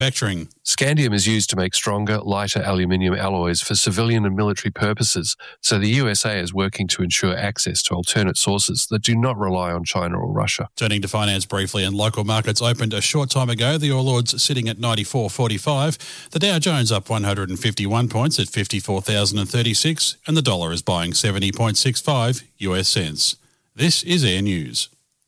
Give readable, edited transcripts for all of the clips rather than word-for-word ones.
manufacturing. Scandium is used to make stronger, lighter aluminium alloys for civilian and military purposes, so the USA is working to ensure access to alternate sources that do not rely on China or Russia. Turning to finance briefly, and local markets opened a short time ago. The All Ords sitting at 94.45. The Dow Jones up 151 points at 54,036, and the dollar is buying 70.65 US cents. This is Air News.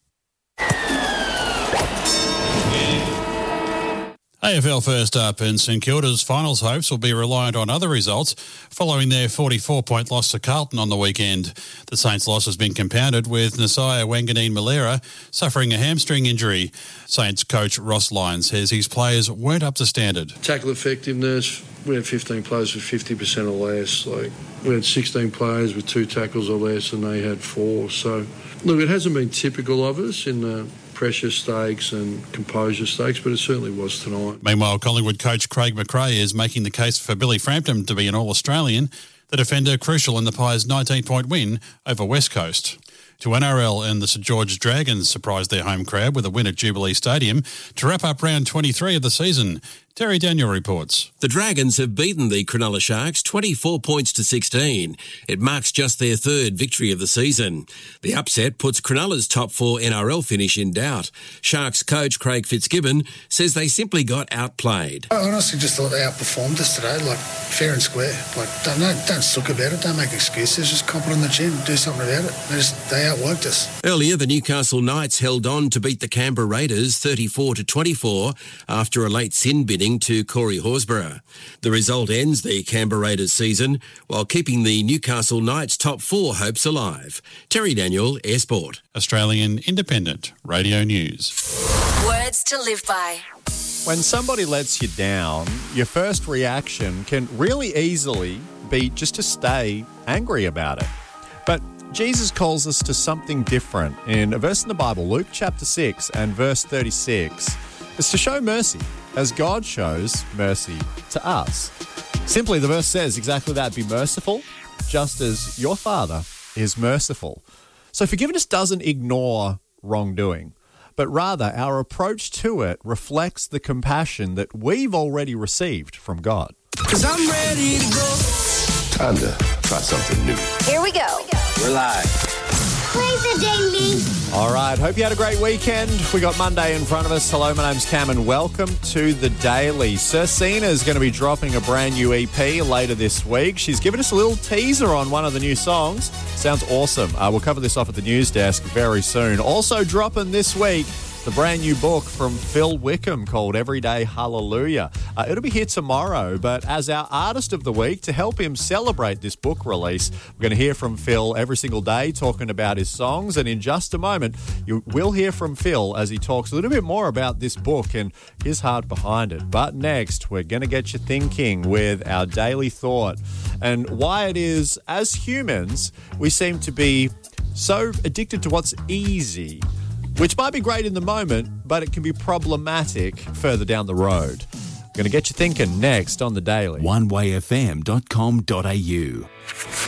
AFL first up, and St Kilda's finals hopes will be reliant on other results following their 44-point loss to Carlton on the weekend. The Saints' loss has been compounded with Nasiah Wanganeen-Malera suffering a hamstring injury. Saints coach Ross Lyons says his players weren't up to standard. Tackle effectiveness, we had 15 players with 50% or less. We had 16 players with 2 tackles or less, and they had 4. So, look, it hasn't been typical of us in the pressure stakes and composure stakes, but it certainly was tonight. Meanwhile, Collingwood coach Craig McRae is making the case for Billy Frampton to be an All-Australian, the defender crucial in the Pies' 19-point win over West Coast. To NRL, and the St George Dragons surprised their home crowd with a win at Jubilee Stadium to wrap up round 23 of the season. Terry Daniel reports. The Dragons have beaten the Cronulla Sharks 24 points to 16. It marks just their third victory of the season. The upset puts Cronulla's top 4 NRL finish in doubt. Sharks coach Craig Fitzgibbon says they simply got outplayed. I honestly just thought they outperformed us today, fair and square. Don't suck about it, don't make excuses, just cop it on the chin, do something about it. They outworked us. Earlier, the Newcastle Knights held on to beat the Canberra Raiders 34-24 after a late sin bidding to Corey Horsburgh. The result ends the Canberra Raiders season while keeping the Newcastle Knights top 4 hopes alive. Terry Daniel, Air Sport. Australian Independent Radio News. Words to live by. When somebody lets you down, your first reaction can really easily be just to stay angry about it. But Jesus calls us to something different. In a verse in the Bible, Luke chapter 6 and verse 36, is to show mercy as God shows mercy to us. Simply, the verse says exactly that: be merciful, just as your Father is merciful. So forgiveness doesn't ignore wrongdoing, but rather our approach to it reflects the compassion that we've already received from God. 'Cause I'm ready to go. Time to try something new. Here we go. We're live. Play the daily. All right, hope you had a great weekend. We got Monday in front of us. Hello, my name's Cam and welcome to The Daily. Sir Sina is going to be dropping a brand new EP later this week. She's given us a little teaser on one of the new songs. Sounds awesome. We'll cover this off at the news desk very soon. Also dropping this week, the brand new book from Phil Wickham called Everyday Hallelujah. It'll be here tomorrow, but as our Artist of the Week, to help him celebrate this book release, we're going to hear from Phil every single day talking about his songs, and in just a moment, you will hear from Phil as he talks a little bit more about this book and his heart behind it. But next, we're going to get you thinking with our daily thought and why it is, as humans, we seem to be so addicted to what's easy, which might be great in the moment, but it can be problematic further down the road. I'm going to get you thinking next on The Daily. onewayfm.com.au